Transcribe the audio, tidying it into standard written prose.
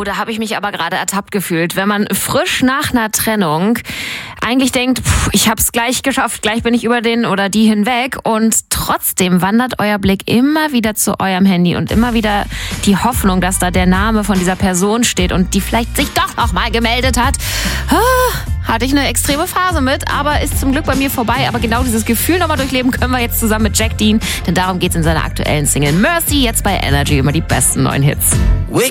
da habe ich mich aber gerade ertappt gefühlt. Wenn man frisch nach einer Trennung eigentlich denkt, ich habe es gleich geschafft, gleich bin ich über den oder die hinweg und trotzdem wandert euer Blick immer wieder zu eurem Handy und immer wieder die Hoffnung, dass da der Name von dieser Person steht und die vielleicht sich doch noch mal gemeldet hat. Hatte ich eine extreme Phase mit, aber ist zum Glück bei mir vorbei. Aber genau dieses Gefühl nochmal durchleben können wir jetzt zusammen mit Jack Dean, denn darum geht's in seiner aktuellen Single Mercy, jetzt bei Energy, immer die besten neuen Hits.